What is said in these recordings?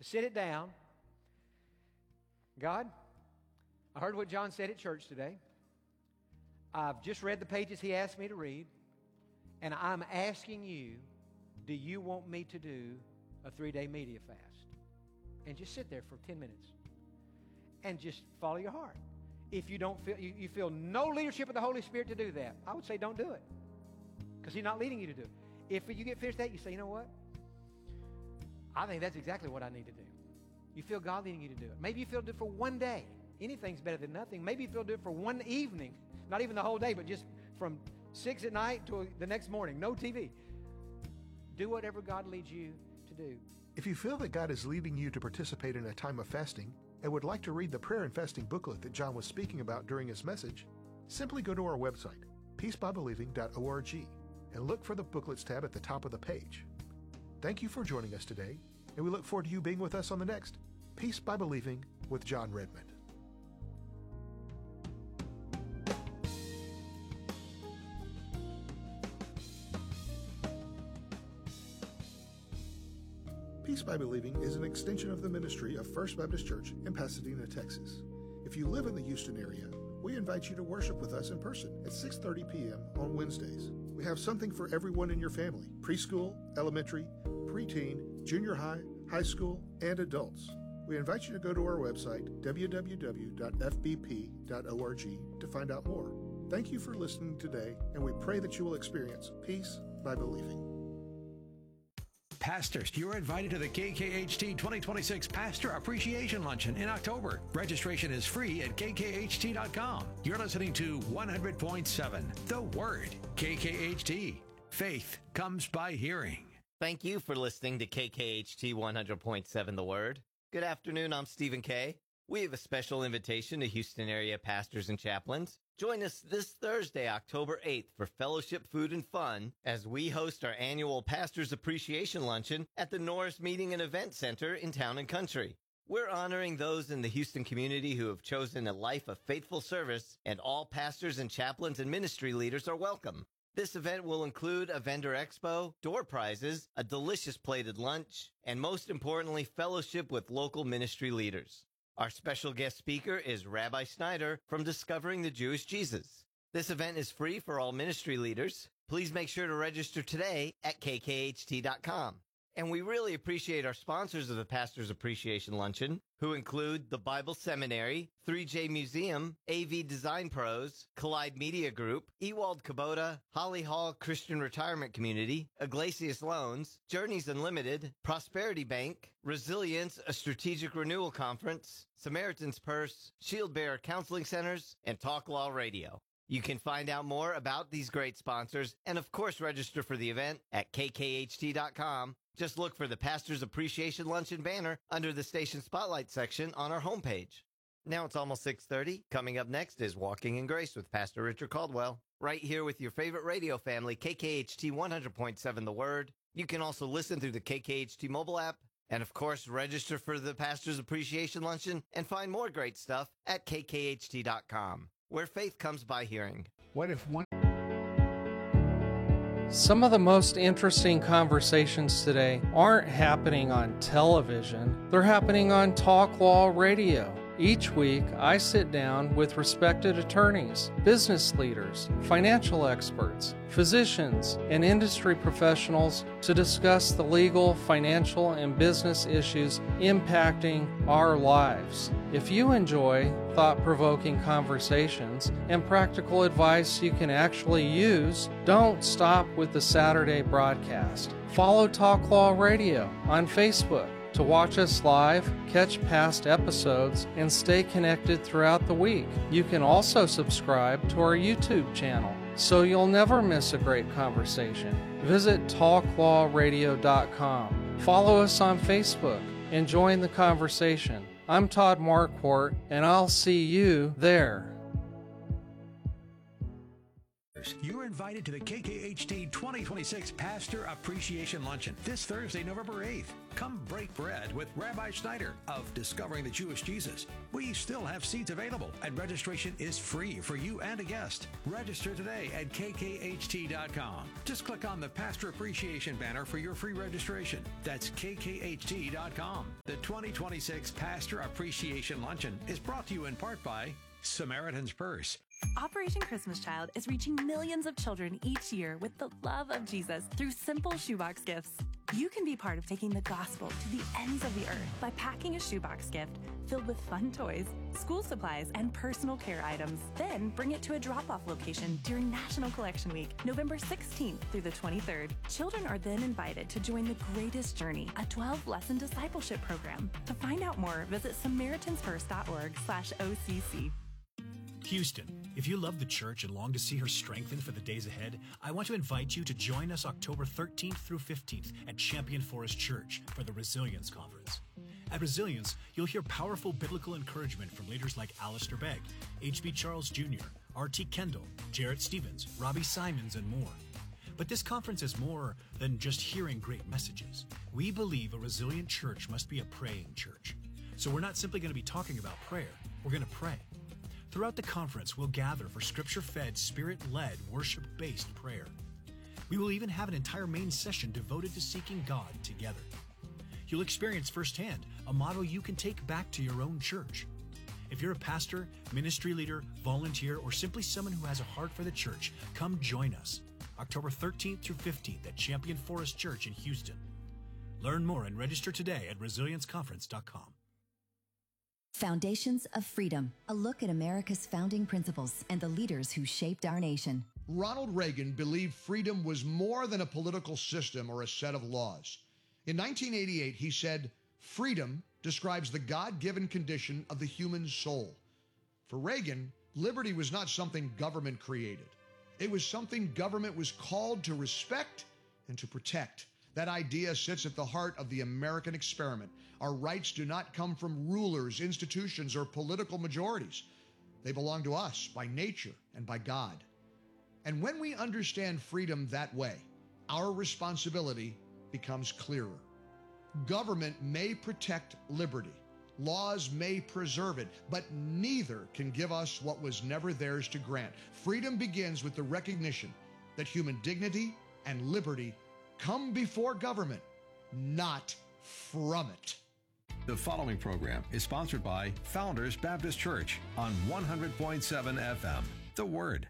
to sit it down. God, I heard what John said at church today. I've just read the pages he asked me to read, and I'm asking you, do you want me to do a 3-day media fast? And just sit there for 10 minutes and just follow your heart. If you don't feel, you feel no leadership of the Holy Spirit to do that, I would say don't do it, because He's not leading you to do it. If you get finished that, you say, you know what? I think that's exactly what I need to do. You feel God leading you to do it. Maybe you feel to do it for one day. Anything's better than nothing. Maybe you feel to do it for one evening. Not even the whole day, but just from 6 at night to the next morning. No TV. Do whatever God leads you to do. If you feel that God is leading you to participate in a time of fasting and would like to read the prayer and fasting booklet that John was speaking about during his message, simply go to our website, peacebybelieving.org, and look for the Booklets tab at the top of the page. Thank you for joining us today, and we look forward to you being with us on the next Peace by Believing with John Redmond. Peace by Believing is an extension of the ministry of First Baptist Church in Pasadena, Texas. If you live in the Houston area, we invite you to worship with us in person at 6:30 p.m. on Wednesdays. We have something for everyone in your family: preschool, elementary, preteen, junior high, high school, and adults. We invite you to go to our website, www.fbp.org, to find out more. Thank you for listening today, and we pray that you will experience peace by believing. Pastors, you're invited to the KKHT 2026 Pastor Appreciation Luncheon in October. Registration is free at kkht.com. You're listening to 100.7 The Word. KKHT. Faith comes by hearing. Thank you for listening to KKHT 100.7 The Word. Good afternoon, I'm Stephen Kay. We have a special invitation to Houston area pastors and chaplains. Join us this Thursday, October 8th for fellowship, food, and fun as we host our annual Pastors Appreciation Luncheon at the Norris Meeting and Event Center in Town & Country. We're honoring those in the Houston community who have chosen a life of faithful service, and all pastors and chaplains and ministry leaders are welcome. This event will include a vendor expo, door prizes, a delicious plated lunch, and most importantly, fellowship with local ministry leaders. Our special guest speaker is Rabbi Snyder from Discovering the Jewish Jesus. This event is free for all ministry leaders. Please make sure to register today at kkht.com. And we really appreciate our sponsors of the Pastors Appreciation Luncheon, who include the Bible Seminary, 3J Museum, AV Design Pros, Collide Media Group, Ewald Kubota, Holly Hall Christian Retirement Community, Iglesias Loans, Journeys Unlimited, Prosperity Bank, Resilience, a Strategic Renewal Conference, Samaritan's Purse, Shield Bearer Counseling Centers, and Talk Law Radio. You can find out more about these great sponsors and, of course, register for the event at kkht.com. Just look for the Pastors Appreciation Luncheon banner under the Station Spotlight section on our homepage. Now it's almost 6:30. Coming up next is Walking in Grace with Pastor Richard Caldwell, right here with your favorite radio family, KKHT 100.7 The Word. You can also listen through the KKHT mobile app, and of course, register for the Pastors Appreciation Luncheon and find more great stuff at kkht.com, where faith comes by hearing. What if one... Some of the most interesting conversations today aren't happening on television, they're happening on Talk Law Radio. Each week, I sit down with respected attorneys, business leaders, financial experts, physicians, and industry professionals to discuss the legal, financial, and business issues impacting our lives. If you enjoy thought-provoking conversations and practical advice you can actually use, don't stop with the Saturday broadcast. Follow Talk Law Radio on Facebook to watch us live, catch past episodes, and stay connected throughout the week. You can also subscribe to our YouTube channel so you'll never miss a great conversation. Visit talklawradio.com. Follow us on Facebook and join the conversation. I'm Todd Marquardt, and I'll see you there. pastors, you're invited to the KKHT 2026 Pastor Appreciation Luncheon this Thursday, November 8th. Come break bread with Rabbi Schneider of Discovering the Jewish Jesus. We still have seats available, and registration is free for you and a guest. Register today at kkht.com. Just click on the Pastor Appreciation banner for your free registration. That's kkht.com. The 2026 Pastor Appreciation Luncheon is brought to you in part by Samaritan's Purse. Operation Christmas Child is reaching millions of children each year with the love of Jesus through simple shoebox gifts. You can be part of taking the gospel to the ends of the earth by packing a shoebox gift filled with fun toys, school supplies, and personal care items. Then bring it to a drop-off location during National Collection Week, November 16th through the 23rd. Children are then invited to join the Greatest Journey, a 12-lesson discipleship program. To find out more, visit SamaritansFirst.org/OCC. Houston, if you love the church and long to see her strengthened for the days ahead, I want to invite you to join us October 13th through 15th at Champion Forest Church for the Resilience Conference. At Resilience, you'll hear powerful biblical encouragement from leaders like Alistair Begg, H.B. Charles Jr., R.T. Kendall, Jarrett Stevens, Robbie Simons, and more. But this conference is more than just hearing great messages. We believe a resilient church must be a praying church. So we're not simply going to be talking about prayer, we're going to pray. Throughout the conference, we'll gather for scripture-fed, spirit-led, worship-based prayer. We will even have an entire main session devoted to seeking God together. You'll experience firsthand a model you can take back to your own church. If you're a pastor, ministry leader, volunteer, or simply someone who has a heart for the church, come join us October 13th through 15th at Champion Forest Church in Houston. Learn more and register today at resilienceconference.com. Foundations of Freedom, a look at America's founding principles and the leaders who shaped our nation. Ronald Reagan believed freedom was more than a political system or a set of laws. In 1988, he said, "Freedom describes the God-given condition of the human soul." For Reagan, liberty was not something government created. It was something government was called to respect and to protect. That idea sits at the heart of the American experiment. Our rights do not come from rulers, institutions, or political majorities. They belong to us by nature and by God. And when we understand freedom that way, our responsibility becomes clearer. Government may protect liberty. Laws may preserve it, but neither can give us what was never theirs to grant. Freedom begins with the recognition that human dignity and liberty come before government, not from it. The following program is sponsored by Founders Baptist Church on 100.7 FM. The Word.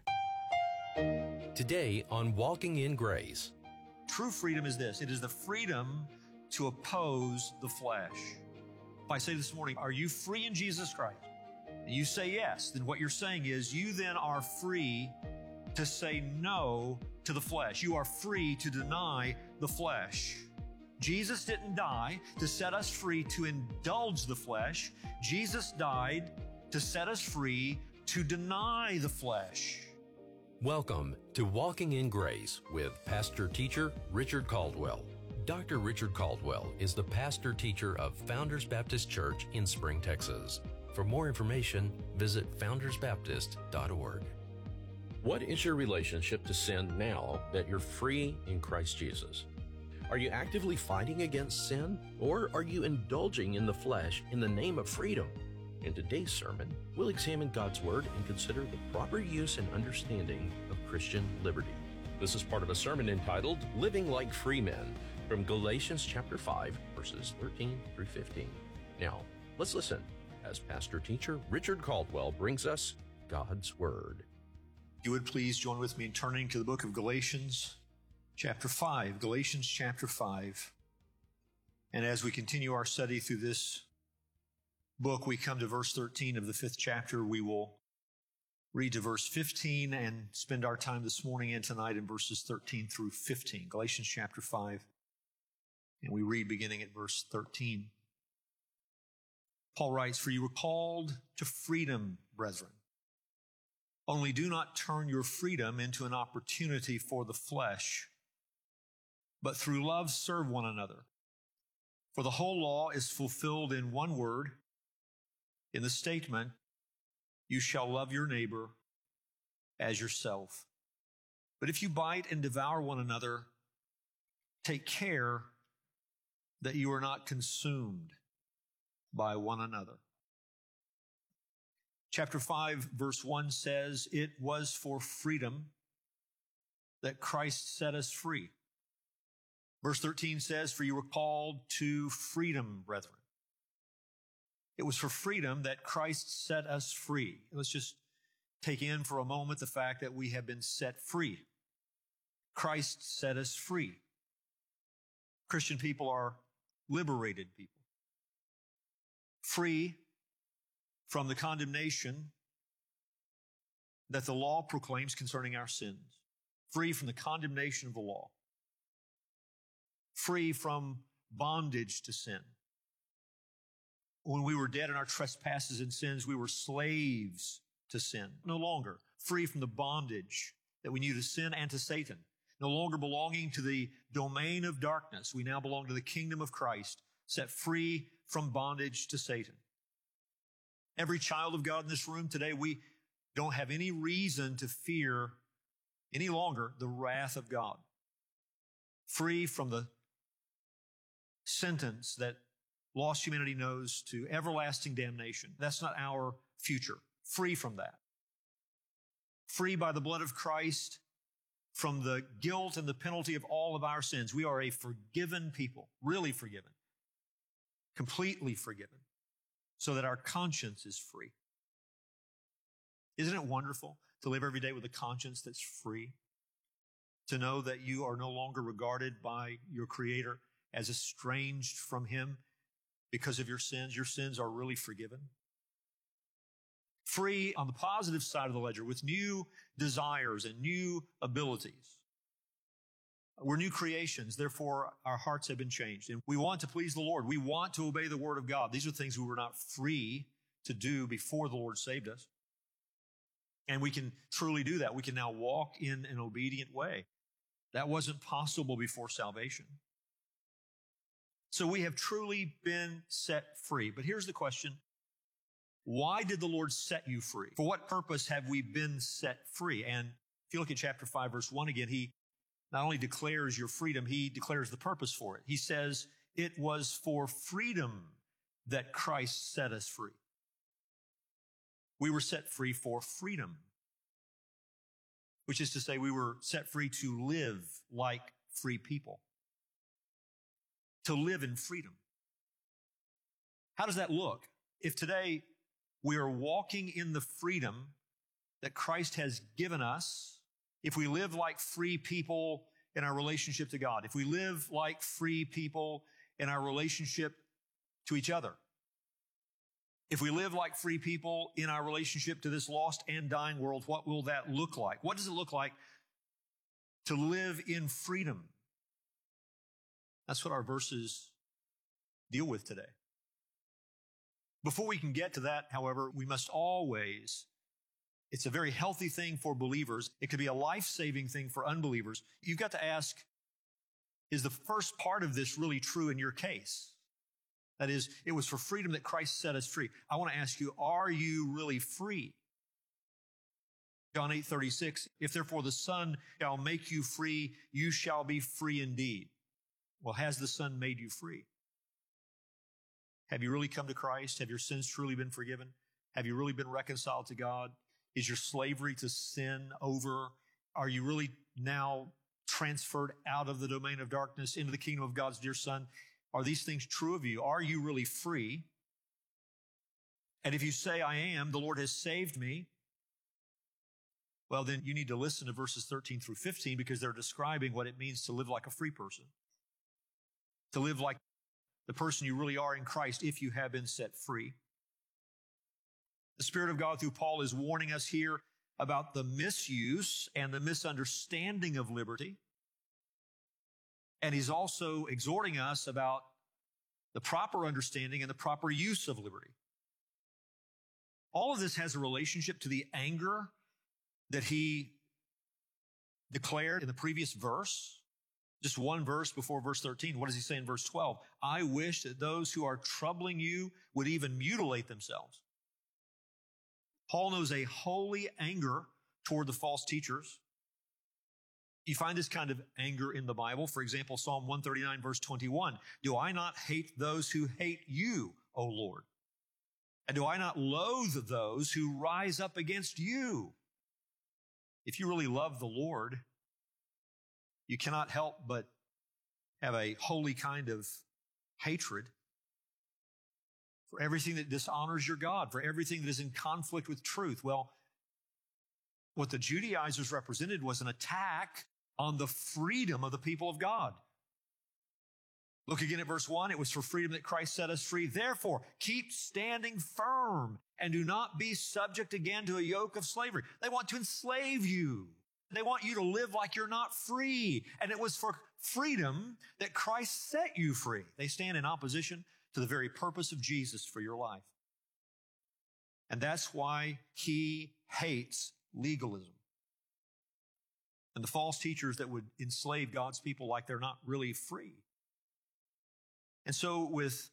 Today on Walking in Grace. True freedom is this. It is the freedom to oppose the flesh. If I say this morning, are you free in Jesus Christ? And you say yes, then what you're saying is you then are free to say no to the flesh. You are free to deny the flesh. Jesus didn't die to set us free to indulge the flesh. Jesus died to set us free to deny the flesh. Welcome to Walking in Grace with pastor-teacher Richard Caldwell. Dr. Richard Caldwell is the pastor-teacher of Founders Baptist Church in Spring, Texas. For more information, visit foundersbaptist.org. What is your relationship to sin now that you're free in Christ Jesus? Are you actively fighting against sin, or are you indulging in the flesh in the name of freedom? In today's sermon, we'll examine God's Word and consider the proper use and understanding of Christian liberty. This is part of a sermon entitled Living Like Free Men from Galatians chapter 5, verses 13 through 15. Now, let's listen as pastor-teacher Richard Caldwell brings us God's Word. If you would please join with me in turning to the book of Galatians chapter 5. Galatians chapter 5. And as we continue our study through this book, we come to verse 13 of the 5th chapter. We will read to verse 15 and spend our time this morning and tonight in verses 13 through 15. Galatians chapter 5. And we read beginning at verse 13. Paul writes, "For you were called to freedom, brethren. Only do not turn your freedom into an opportunity for the flesh, but through love serve one another. For the whole law is fulfilled in one word, in the statement, you shall love your neighbor as yourself. But if you bite and devour one another, take care that you are not consumed by one another. Chapter 5, verse 1 says, it was for freedom that Christ set us free. Verse 13 says, for you were called to freedom, brethren. It was for freedom that Christ set us free. Let's just take in for a moment the fact that we have been set free. Christ set us free. Christian people are liberated people. Free from the condemnation that the law proclaims concerning our sins. Free from the condemnation of the law. Free from bondage to sin. When we were dead in our trespasses and sins, we were slaves to sin. No longer. Free from the bondage that we knew to sin and to Satan. No longer belonging to the domain of darkness. We now belong to the kingdom of Christ, set free from bondage to Satan. Every child of God in this room today, we don't have any reason to fear any longer the wrath of God. Free from the sentence that lost humanity knows to everlasting damnation. That's not our future. Free from that. Free by the blood of Christ from the guilt and the penalty of all of our sins. We are a forgiven people, really forgiven, completely forgiven, so that our conscience is free. Isn't it wonderful to live every day with a conscience that's free? To know that you are no longer regarded by your Creator as estranged from Him because of your sins. Your sins are really forgiven. Free on the positive side of the ledger with new desires and new abilities. We're new creations, therefore our hearts have been changed. And we want to please the Lord. We want to obey the Word of God. These are things we were not free to do before the Lord saved us. And we can truly do that. We can now walk in an obedient way. That wasn't possible before salvation. So we have truly been set free. But here's the question. Why did the Lord set you free? For what purpose have we been set free? And if you look at chapter 5, verse 1 again, He not only declares your freedom, He declares the purpose for it. He says, it was for freedom that Christ set us free. We were set free for freedom, which is to say we were set free to live like free people, to live in freedom. How does that look? If today we are walking in the freedom that Christ has given us, if we live like free people in our relationship to God, if we live like free people in our relationship to each other, if we live like free people in our relationship to this lost and dying world, what will that look like? What does it look like to live in freedom? That's what our verses deal with today. Before we can get to that, however, we must always, it's a very healthy thing for believers. It could be a life-saving thing for unbelievers. You've got to ask, is the first part of this really true in your case? That is, it was for freedom that Christ set us free. I want to ask you, are you really free? John 8:36, if therefore the Son shall make you free, you shall be free indeed. Well, has the Son made you free? Have you really come to Christ? Have your sins truly been forgiven? Have you really been reconciled to God? Is your slavery to sin over? Are you really now transferred out of the domain of darkness into the kingdom of God's dear Son? Are these things true of you? Are you really free? And if you say, I am, the Lord has saved me, well, then you need to listen to verses 13 through 15 because they're describing what it means to live like a free person. To live like the person you really are in Christ if you have been set free. The Spirit of God through Paul is warning us here about the misuse and the misunderstanding of liberty. And he's also exhorting us about the proper understanding and the proper use of liberty. All of this has a relationship to the anger that he declared in the previous verse. Just one verse before verse 13. What does he say in verse 12? I wish that those who are troubling you would even mutilate themselves. Paul knows a holy anger toward the false teachers. You find this kind of anger in the Bible. For example, Psalm 139, verse 21. Do I not hate those who hate you, O Lord? And do I not loathe those who rise up against you? If you really love the Lord, you cannot help but have a holy kind of hatred for everything that dishonors your God, for everything that is in conflict with truth. Well, what the Judaizers represented was an attack on the freedom of the people of God. Look again at verse 1. It was for freedom that Christ set us free. Therefore, keep standing firm and do not be subject again to a yoke of slavery. They want to enslave you. They want you to live like you're not free. And it was for freedom that Christ set you free. They stand in opposition to the very purpose of Jesus for your life. And that's why he hates legalism and the false teachers that would enslave God's people like they're not really free. And so with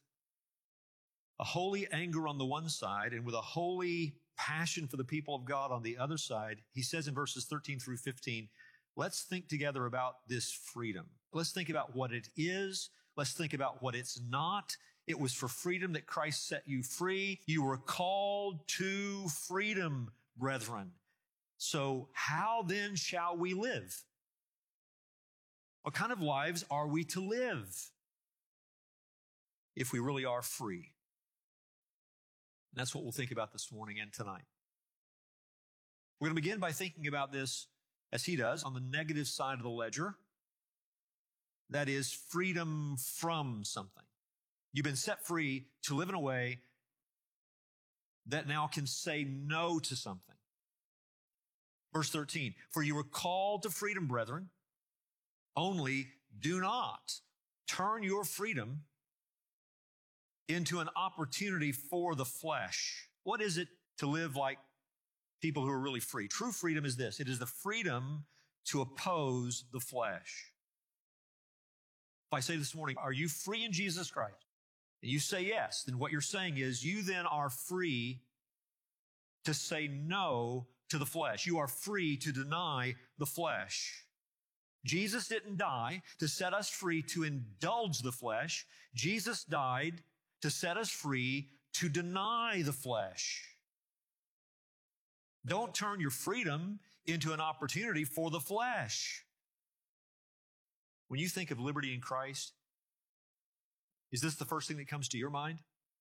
a holy anger on the one side and with a holy passion for the people of God on the other side, he says in verses 13 through 15, let's think together about this freedom. Let's think about what it is. Let's think about what it's not. It was for freedom that Christ set you free. You were called to freedom, brethren. So how then shall we live? What kind of lives are we to live if we really are free? And that's what we'll think about this morning and tonight. We're going to begin by thinking about this, as he does, on the negative side of the ledger. That is freedom from something. You've been set free to live in a way that now can say no to something. Verse 13, for you were called to freedom, brethren, only do not turn your freedom into an opportunity for the flesh. What is it to live like people who are really free? True freedom is this. It is the freedom to oppose the flesh. If I say this morning, are you free in Jesus Christ? And you say yes, then what you're saying is you then are free to say no to the flesh. You are free to deny the flesh. Jesus didn't die to set us free to indulge the flesh. Jesus died to set us free to deny the flesh. Don't turn your freedom into an opportunity for the flesh. When you think of liberty in Christ, is this the first thing that comes to your mind?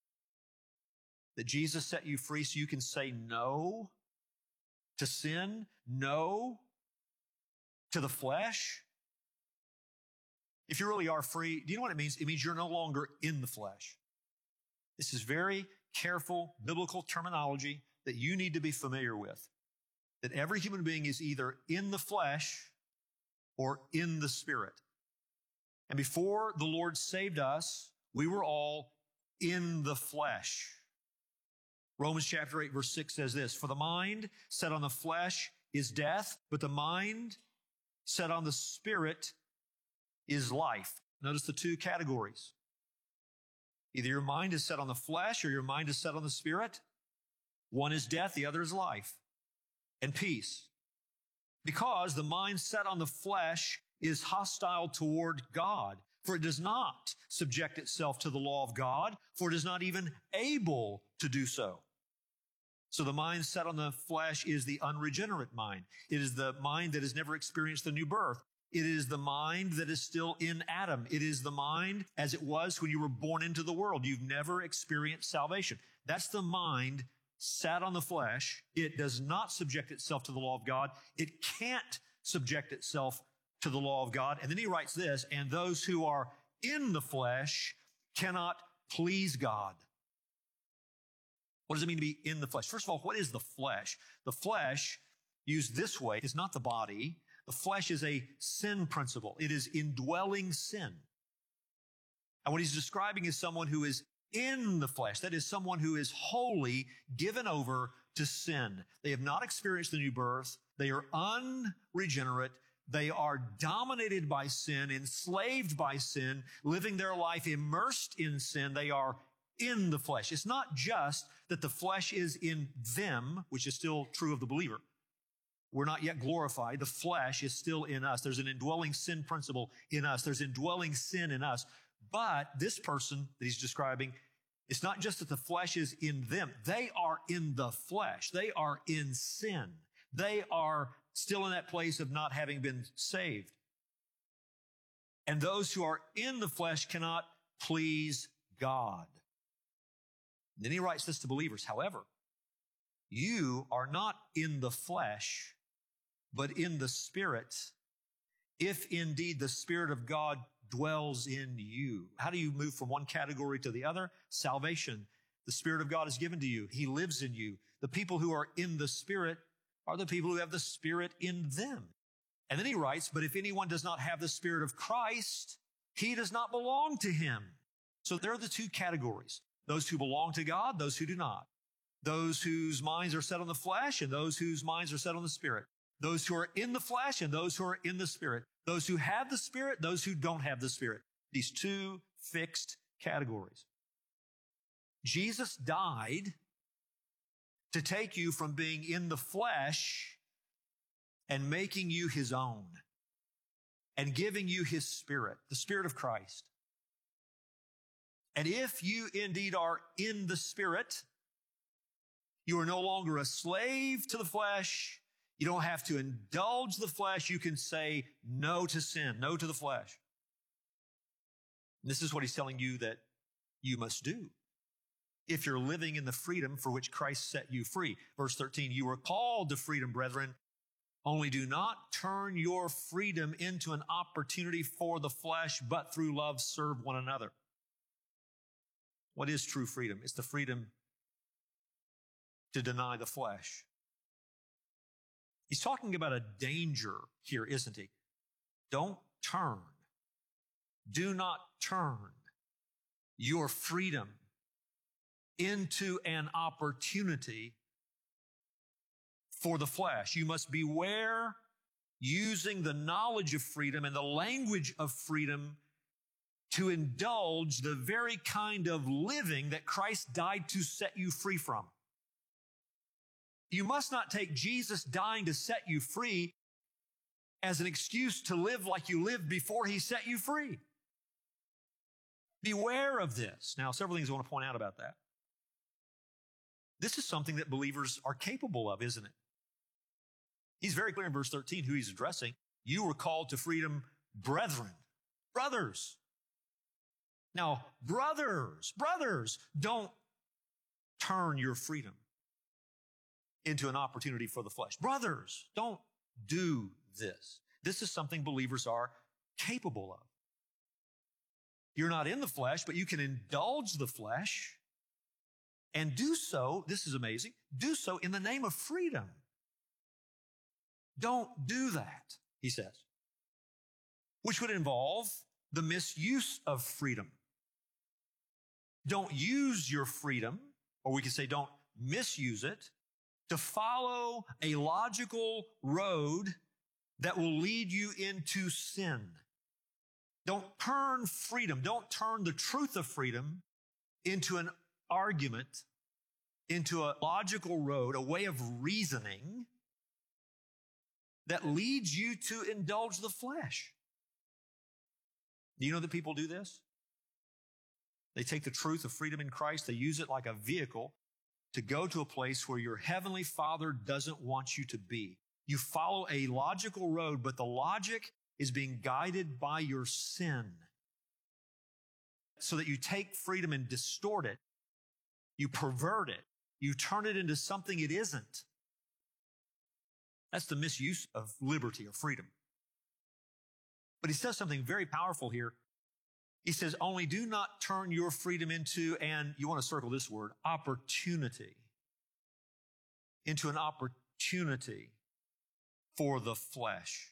That Jesus set you free so you can say no to sin, no to the flesh? If you really are free, do you know what it means? It means you're no longer in the flesh. This is very careful biblical terminology that you need to be familiar with. That every human being is either in the flesh or in the spirit. And before the Lord saved us, we were all in the flesh. Romans chapter 8 verse 6 says this, for the mind set on the flesh is death, but the mind set on the spirit is life. Notice the two categories. Either your mind is set on the flesh or your mind is set on the spirit. One is death, the other is life and peace. Because the mind set on the flesh is hostile toward God, for it does not subject itself to the law of God, for it is not even able to do so. So the mind set on the flesh is the unregenerate mind. It is the mind that has never experienced the new birth. It is the mind that is still in Adam. It is the mind as it was when you were born into the world. You've never experienced salvation. That's the mind sat on the flesh. It does not subject itself to the law of God. It can't subject itself to the law of God. And then he writes this, and those who are in the flesh cannot please God. What does it mean to be in the flesh? First of all, what is the flesh? The flesh, used this way, is not the body. The flesh is a sin principle. It is indwelling sin. And what he's describing is someone who is in the flesh. That is someone who is wholly given over to sin. They have not experienced the new birth. They are unregenerate. They are dominated by sin, enslaved by sin, living their life immersed in sin. They are in the flesh. It's not just that the flesh is in them, which is still true of the believer. we're not yet glorified. The flesh is still in us. There's an indwelling sin principle in us. There's indwelling sin in us. But this person that he's describing, it's not just that the flesh is in them. They are in the flesh. They are in sin. They are still in that place of not having been saved. And those who are in the flesh cannot please God. And then he writes this to believers. However, you are not in the flesh, but in the Spirit, if indeed the Spirit of God dwells in you. How do you move from one category to the other? Salvation. The Spirit of God is given to you. He lives in you. The people who are in the Spirit are the people who have the Spirit in them. And then he writes, but if anyone does not have the Spirit of Christ, he does not belong to him. So there are the two categories. Those who belong to God, those who do not. Those whose minds are set on the flesh and those whose minds are set on the Spirit. Those who are in the flesh and those who are in the Spirit. Those who have the Spirit, those who don't have the Spirit. These two fixed categories. Jesus died to take you from being in the flesh and making you his own and giving you his Spirit, the Spirit of Christ. And if you indeed are in the Spirit, you are no longer a slave to the flesh. You don't have to indulge the flesh. You can say no to sin, no to the flesh. And this is what he's telling you that you must do if you're living in the freedom for which Christ set you free. Verse 13, you were called to freedom, brethren. Only do not turn your freedom into an opportunity for the flesh, but through love serve one another. What is true freedom? It's the freedom to deny the flesh. He's talking about a danger here, isn't he? Don't turn. Do not turn your freedom into an opportunity for the flesh. You must beware using the knowledge of freedom and the language of freedom to indulge the very kind of living that Christ died to set you free from. You must not take Jesus dying to set you free as an excuse to live like you lived before he set you free. Beware of this. Now, several things I want to point out about that. This is something that believers are capable of, isn't it? He's very clear in verse 13 who he's addressing. You were called to freedom, brethren, brothers. Now, brothers, don't turn your freedom into an opportunity for the flesh. Brothers, don't do this. This is something believers are capable of. You're not in the flesh, but you can indulge the flesh and do so, this is amazing, do so in the name of freedom. Don't do that, he says, which would involve the misuse of freedom. Don't use your freedom, or we could say don't misuse it, to follow a logical road that will lead you into sin. Don't turn freedom, don't turn the truth of freedom into an argument, into a logical road, a way of reasoning that leads you to indulge the flesh. Do you know that people do this? They take the truth of freedom in Christ, they use it like a vehicle to go to a place where your heavenly Father doesn't want you to be. You follow a logical road, but the logic is being guided by your sin. So that you take freedom and distort it. You pervert it. You turn it into something it isn't. That's the misuse of liberty or freedom. But he says something very powerful here. He says, only do not turn your freedom into, and you want to circle this word, opportunity. Into an opportunity for the flesh.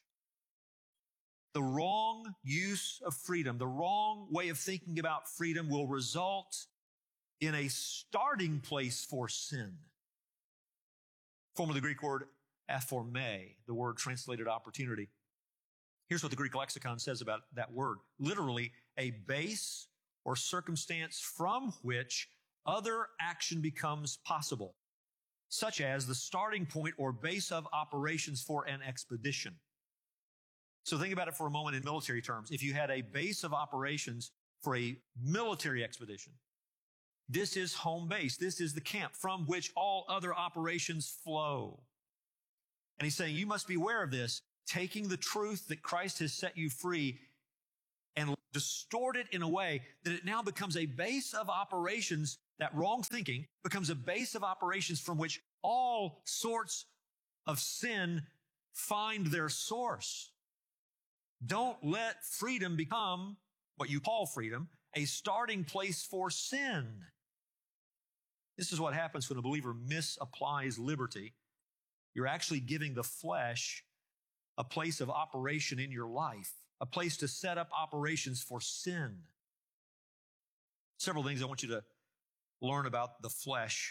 The wrong use of freedom, the wrong way of thinking about freedom will result in a starting place for sin. Form of the Greek word aphorme, the word translated opportunity. Here's what the Greek lexicon says about that word. Literally, a base or circumstance from which other action becomes possible. such as the starting point or base of operations for an expedition. So think about it for a moment in military terms. If you had a base of operations for a military expedition, this is home base. This is the camp from which all other operations flow. And he's saying you must be aware of this, taking the truth that Christ has set you free and distort it in a way that it now becomes a base of operations. That wrong thinking becomes a base of operations from which all sorts of sin find their source. Don't let freedom become what you call freedom, a starting place for sin. This is what happens when a believer misapplies liberty. You're actually giving the flesh a place of operation in your life, a place to set up operations for sin. Several things I want you to learn about the flesh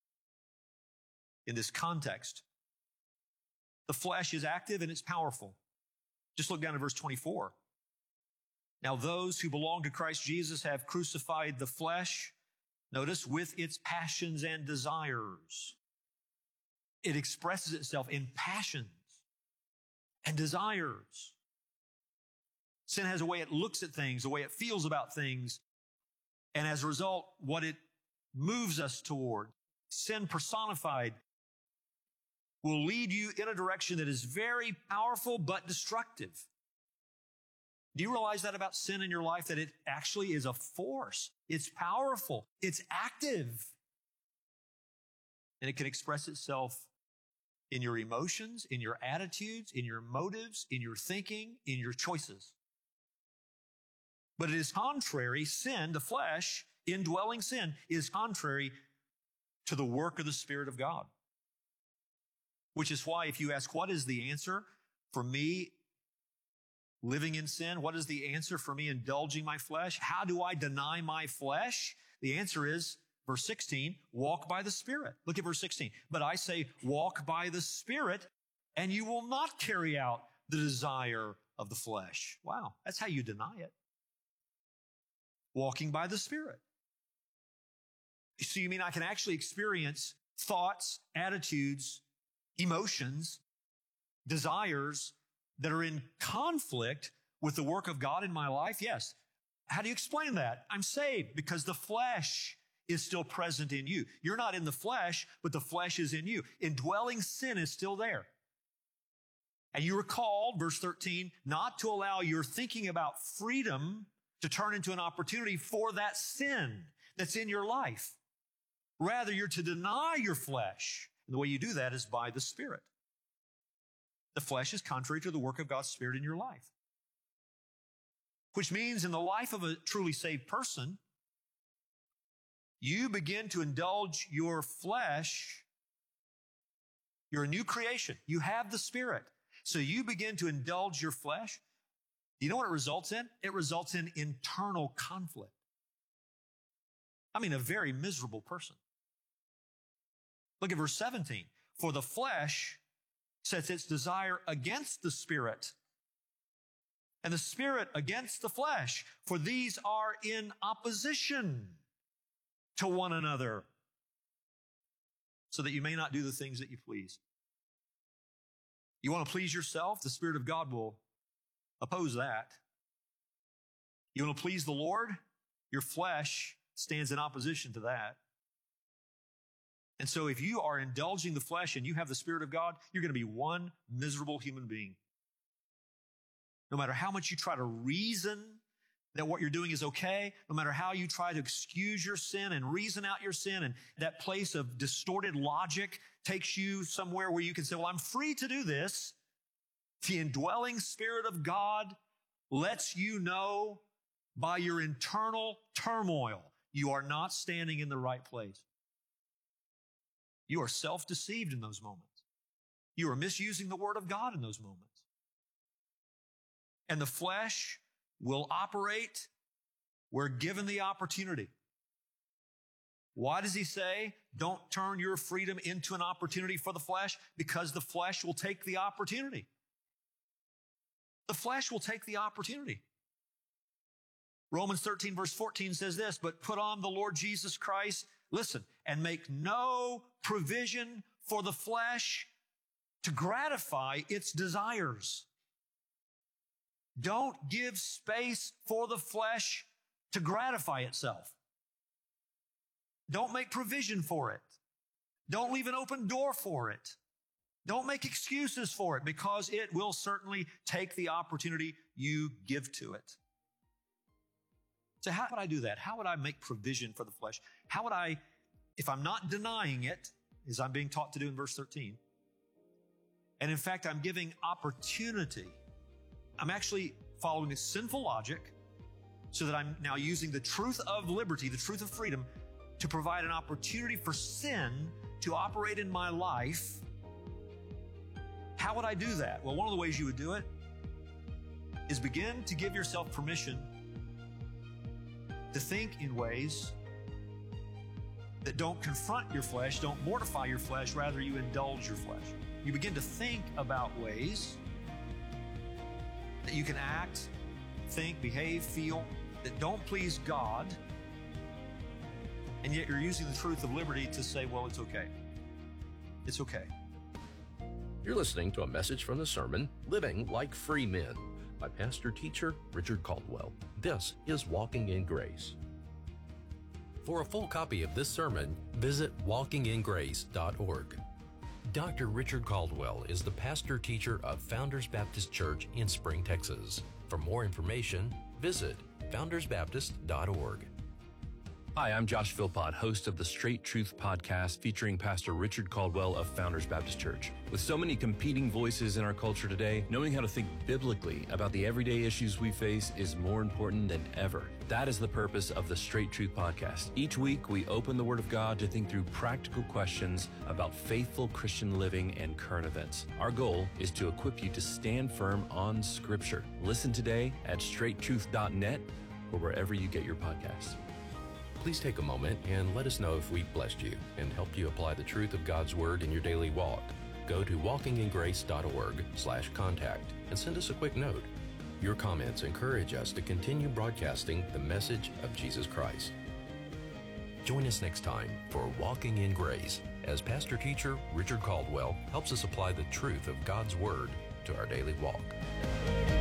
in this context. The flesh is active and it's powerful. Just look down at verse 24. Now those who belong to Christ Jesus have crucified the flesh, notice, with its passions and desires. It expresses itself in passions and desires. Sin has a way it looks at things, a way it feels about things, and as a result, what it moves us toward. Sin personified will lead you in a direction that is very powerful but destructive. Do you realize that about sin in your life, that it actually is a force? It's powerful. It's active. And it can express itself in your emotions, in your attitudes, in your motives, in your thinking, in your choices. But it is contrary, sin, the flesh, indwelling sin, is contrary to the work of the Spirit of God. Which is why if you ask, what is the answer for me living in sin? What is the answer for me indulging my flesh? How do I deny my flesh? The answer is, verse 16, walk by the Spirit. Look at verse 16. But I say, walk by the Spirit, and you will not carry out the desire of the flesh. Wow, that's how you deny it. Walking by the Spirit. So you mean I can actually experience thoughts, attitudes, emotions, desires that are in conflict with the work of God in my life? Yes. How do you explain that? I'm saved because the flesh is still present in you. You're not in the flesh, but the flesh is in you. Indwelling sin is still there. And you were called, verse 13, not to allow your thinking about freedom to turn into an opportunity for that sin that's in your life. Rather, you're to deny your flesh. And the way you do that is by the Spirit. The flesh is contrary to the work of God's Spirit in your life. Which means in the life of a truly saved person, you begin to indulge your flesh. You're a new creation. You have the Spirit. So you begin to indulge your flesh. You know what it results in? It results in internal conflict. I mean, a very miserable person. Look at verse 17. For the flesh sets its desire against the Spirit, and the Spirit against the flesh, for these are in opposition to one another, so that you may not do the things that you please. You want to please yourself? The Spirit of God will oppose that. You want to please the Lord? Your flesh stands in opposition to that. And so if you are indulging the flesh and you have the Spirit of God, you're going to be one miserable human being. No matter how much you try to reason that what you're doing is okay, no matter how you try to excuse your sin and reason out your sin, and that place of distorted logic takes you somewhere where you can say, well, I'm free to do this. The indwelling Spirit of God lets you know by your internal turmoil, you are not standing in the right place. You are self-deceived in those moments. You are misusing the Word of God in those moments. And the flesh will operate where given the opportunity. Why does he say, don't turn your freedom into an opportunity for the flesh? Because the flesh will take the opportunity. The flesh will take the opportunity. Romans 13 verse 14 says this, but put on the Lord Jesus Christ, Listen, and make no provision for the flesh to gratify its desires. Don't give space for the flesh to gratify itself. Don't make provision for it. Don't leave an open door for it. Don't make excuses for it, because it will certainly take the opportunity you give to it. So how would I do that? How would I make provision for the flesh? How would I, if I'm not denying it, as I'm being taught to do in verse 13, and in fact, I'm giving opportunity, I'm actually following a sinful logic so that I'm now using the truth of liberty, the truth of freedom, to provide an opportunity for sin to operate in my life. How would I do that? Well, one of the ways you would do it is begin to give yourself permission to think in ways that don't confront your flesh, don't mortify your flesh, rather you indulge your flesh. You begin to think about ways that you can act, think, behave, feel that don't please God, and yet you're using the truth of liberty to say, well, it's okay. It's okay. You're listening to a message from the sermon, Living Like Free Men, by pastor teacher Richard Caldwell. This is Walking in Grace. For a full copy of this sermon, visit walkingingrace.org. Dr. Richard Caldwell is the pastor teacher of Founders Baptist Church in Spring, Texas. For more information, visit foundersbaptist.org. Hi, I'm Josh Philpott, host of the Straight Truth podcast featuring Pastor Richard Caldwell of Founders Baptist Church. With so many competing voices in our culture today, knowing how to think biblically about the everyday issues we face is more important than ever. That is the purpose of the Straight Truth podcast. Each week, we open the Word of God to think through practical questions about faithful Christian living and current events. Our goal is to equip you to stand firm on Scripture. Listen today at straighttruth.net or wherever you get your podcasts. Please take a moment and let us know if we've blessed you and helped you apply the truth of God's Word in your daily walk. Go to walkingingrace.org/contact and send us a quick note. Your comments encourage us to continue broadcasting the message of Jesus Christ. Join us next time for Walking in Grace as pastor teacher Richard Caldwell helps us apply the truth of God's Word to our daily walk.